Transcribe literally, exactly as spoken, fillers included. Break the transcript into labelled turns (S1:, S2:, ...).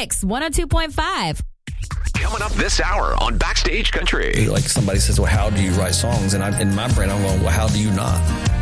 S1: Kicks one oh two point five.
S2: Coming up this hour on Backstage Country.
S3: Like somebody says, well, how do you write songs? And I'm, in my brain, I'm going, well, how do you not?